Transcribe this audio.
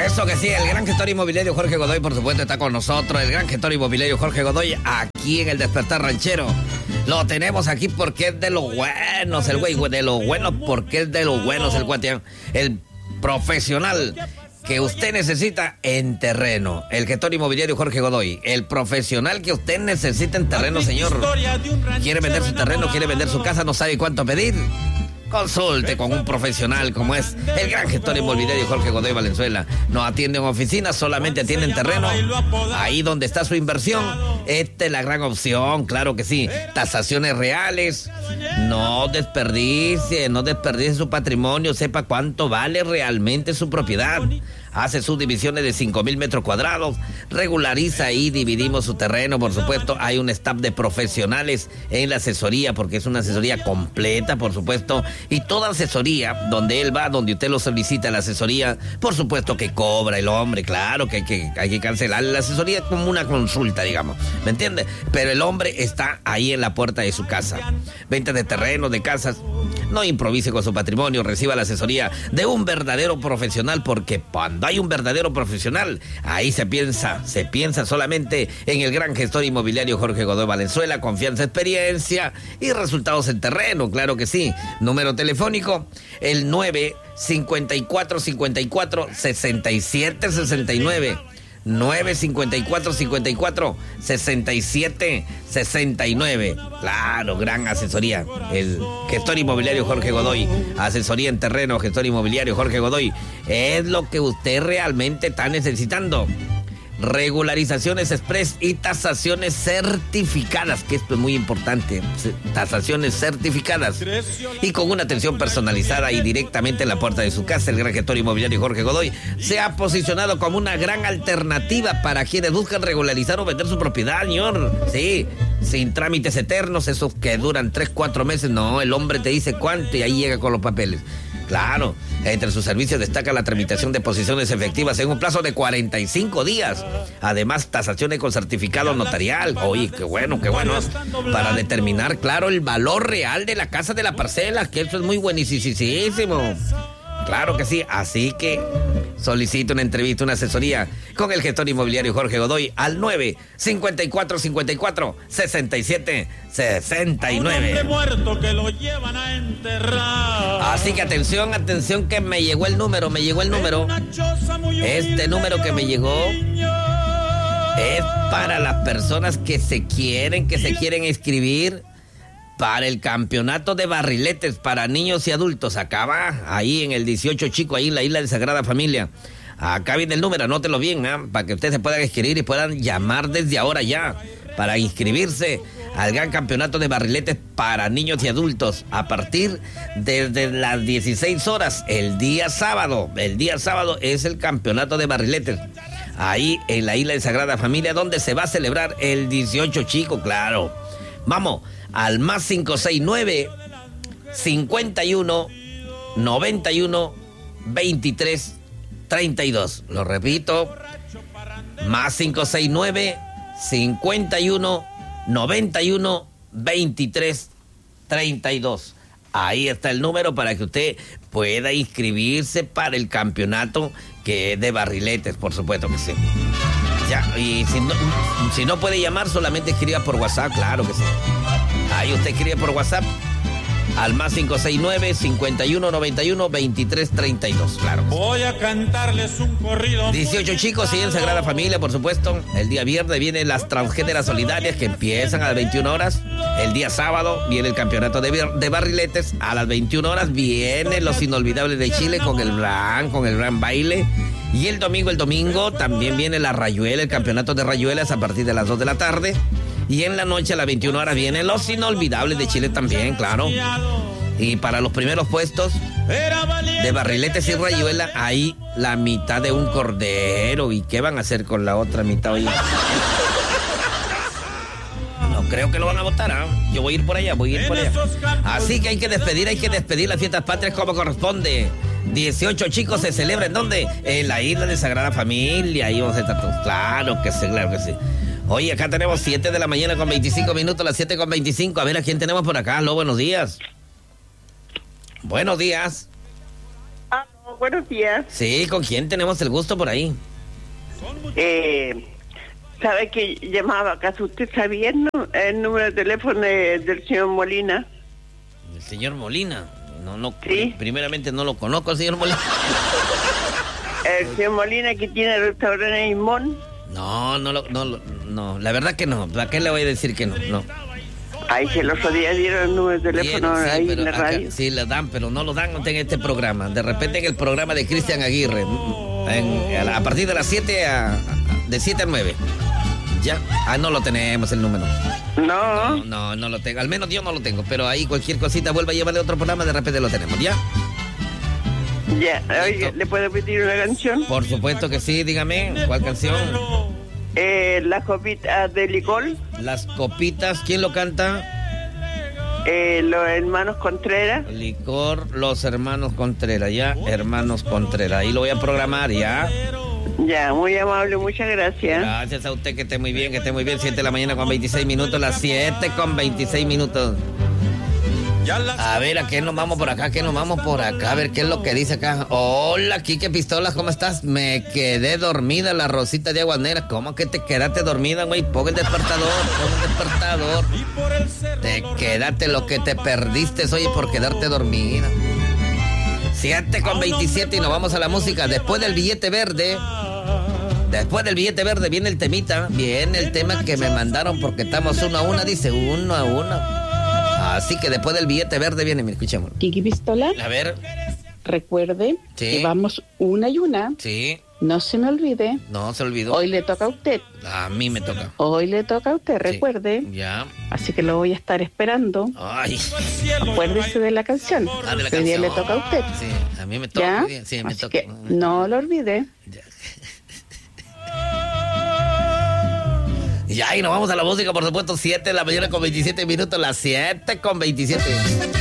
Eso que sí, el gran gestor inmobiliario Jorge Godoy, por supuesto, está con nosotros. El gran gestor inmobiliario Jorge Godoy, aquí en el Despertar Ranchero. Lo tenemos aquí porque es de los buenos, el güey, de los buenos, porque es de los buenos, el guatián. El profesional que usted necesita en terreno. El gestor inmobiliario Jorge Godoy. El profesional que usted necesita en terreno, señor. ¿Quiere vender su terreno? ¿Quiere vender su casa? ¿No sabe cuánto pedir? Consulte con un profesional como es el gran gestor inmobiliario Jorge Godoy Valenzuela. No atiende en oficina, solamente atiende en terreno. Ahí donde está su inversión, esta es la gran opción, claro que sí. Tasaciones reales. No desperdicie su patrimonio. Sepa cuánto vale realmente su propiedad. Hace subdivisiones de 5,000 metros cuadrados. Regulariza y dividimos su terreno, por supuesto. Hay un staff de profesionales en la asesoría, porque es una asesoría completa, por supuesto. Y toda asesoría, donde él va, donde usted lo solicita la asesoría, por supuesto que cobra el hombre, claro que hay que cancelar la asesoría como una consulta, digamos, ¿me entiende? Pero el hombre está ahí en la puerta de su casa. Venta de terrenos, de casas. No improvise con su patrimonio, reciba la asesoría de un verdadero profesional, porque cuando hay un verdadero profesional, ahí se piensa solamente en el gran gestor inmobiliario Jorge Godoy Valenzuela. Confianza, experiencia y resultados en terreno, claro que sí. Número telefónico, el 954-54-67-69. 954-54-67-69. Claro, gran asesoría. El gestor inmobiliario Jorge Godoy. Asesoría en terreno, gestor inmobiliario Jorge Godoy. Es lo que usted realmente está necesitando. Regularizaciones express y tasaciones certificadas, que esto es muy importante. Tasaciones certificadas y con una atención personalizada y directamente en la puerta de su casa. El gran gestor inmobiliario Jorge Godoy se ha posicionado como una gran alternativa para quienes buscan regularizar o vender su propiedad, señor. Sí, sin trámites eternos, esos que duran 3-4 meses. No, el hombre te dice cuánto y ahí llega con los papeles. Claro, entre sus servicios destaca la tramitación de posiciones efectivas en un plazo de 45 días. Además, tasaciones con certificado notarial. Oye, qué bueno. Para determinar, claro, el valor real de la casa, de la parcela, que eso es muy buenísimo. Claro que sí, así que solicito una entrevista, una asesoría con el gestor inmobiliario Jorge Godoy al 954-54-67-69. Así que atención, que me llegó el número. Este número que me llegó es para las personas que se quieren inscribir para el campeonato de barriletes para niños y adultos. Acá va, ahí en el 18 Chico, ahí en la isla de Sagrada Familia. Acá viene el número, anótelo bien, para que ustedes se puedan inscribir y puedan llamar desde ahora ya para inscribirse al gran campeonato de barriletes para niños y adultos a partir desde las 16 horas el día sábado. El día sábado es el campeonato de barriletes ahí en la isla de Sagrada Familia, donde se va a celebrar el 18 Chico, claro. Vamos al más 569 51 91 23 32. Lo repito, más 569 51 91 23 32. Ahí está el número para que usted pueda inscribirse para el campeonato que es de barriletes, por supuesto que sí. Ya, y si no puede llamar, solamente escriba por WhatsApp, claro que sí. Ahí usted escribe por WhatsApp al más 569 51 91 23 32, claro. Voy a cantarles un corrido. 18 chicos y en Sagrada Familia, por supuesto. El día viernes vienen las transgéneras solidarias que empiezan a las 21 horas. El día sábado viene el campeonato de barriletes. A las 21 horas vienen los inolvidables de Chile con el gran baile. Y el domingo también viene la rayuela, el campeonato de rayuelas a partir de las 2 de la tarde. Y en la noche a las 21 horas vienen los inolvidables de Chile también, claro. Y para los primeros puestos de barriletes y rayuela hay la mitad de un cordero. ¿Y qué van a hacer con la otra mitad hoy? No creo que lo van a votar, ¿eh? Yo voy a ir por allá. Así que hay que despedir las fiestas patrias como corresponde. 18 chicos se celebran, ¿dónde? En la isla de Sagrada Familia. Ahí vamos a estar todos. Claro que sí. Oye, acá tenemos 7 de la mañana con 25 minutos, las 7 con 25. A ver, ¿a quién tenemos por acá? Aló, buenos días. Buenos días. Aló. buenos días. Sí, ¿con quién tenemos el gusto por ahí? ¿Sabe que llamaba? ¿Acaso usted sabía el número de teléfono del señor Molina? El señor Molina. No, Sí. Primeramente no lo conozco al señor Molina. El señor Molina que tiene el restaurante Imón. No, la verdad que no. ¿Para qué le voy a decir que no? No. Ay, que el otro día dieron el número de teléfono Sí, ahí pero en la acá radio. sí le dan, pero no lo dan en este programa. De repente en el programa de Cristian Aguirre. A partir de las 7 de 7 a 9. ¿Ya? No lo tenemos el número. No. No lo tengo. Al menos yo no lo tengo. Pero ahí cualquier cosita vuelva a llevarle a otro programa, de repente lo tenemos. ¿Ya? Ya, oye, ¿le puedo pedir una canción? Por supuesto que sí, dígame. ¿Cuál canción? La copita de licor. Las copitas. ¿Quién lo canta? Los hermanos Contreras. Licor, los hermanos Contreras. Ya, hermanos Contreras. Ahí lo voy a programar, ¿ya? Ya, muy amable, muchas gracias. Gracias a usted, que esté muy bien, 7 de la mañana con 26 minutos, las 7 con 26 minutos. A ver, ¿a qué nos vamos por acá? A ver, ¿qué es lo que dice acá? Hola, Quique Pistolas, ¿cómo estás? Me quedé dormida, la Rosita de Aguanera. ¿Cómo que te quedaste dormida, güey? Pon el despertador. Te quedaste lo que te perdiste, oye, por quedarte dormida. 7 con 27 y nos vamos a la música. Después del billete verde viene el temita. Viene el tema que me mandaron porque estamos 1-1, dice 1-1. Así que después del billete verde viene, mira, escuchemos. Kiki Pistola, A ver, recuerde Sí. que vamos una y una. sí, No se me olvide. no se olvidó. Hoy le toca a usted. A mí me toca. Hoy le toca a usted, recuerde. Sí, ya. Así que lo voy a estar esperando. Ay, Acuérdese de la canción. de la Hoy día canción. le toca a usted. Sí, a mí me toca. ¿Ya? hoy día. Sí, me Así toca. que no lo olvide. Ya. Ya, y nos vamos a la música, por supuesto, 7 de la mañana con 27 minutos, las 7 con 27.